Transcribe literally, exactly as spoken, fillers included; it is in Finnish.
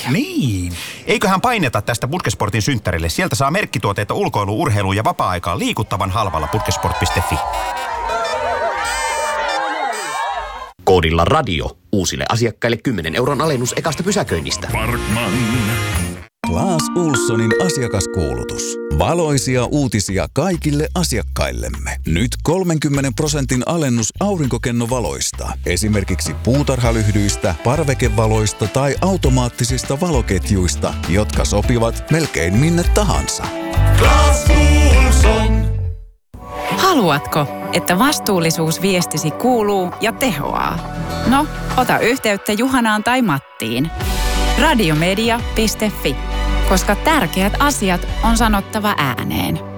Putkesporttia. Niin. Eiköhän paineta tästä Putkesportin synttärille. Sieltä saa merkkituotteita ulkoiluun, urheiluun ja vapaa-aikaan liikuttavan halvalla putkesport piste fi. Koodilla radio. Uusille asiakkaille kymmenen euron alennus ekasta pysäköinnistä. Parkman. Claes Ohlsonin asiakaskuulutus. Valoisia uutisia kaikille asiakkaillemme. Nyt kolmenkymmenen prosentin alennus aurinkokennovaloista. Esimerkiksi puutarhalyhdyistä, parvekevaloista tai automaattisista valoketjuista, jotka sopivat melkein minne tahansa. Claes Ohlson. Haluatko, että vastuullisuusviestisi kuuluu ja tehoaa? No, ota yhteyttä Juhanaan tai Mattiin. radiomedia piste fi, koska tärkeät asiat on sanottava ääneen.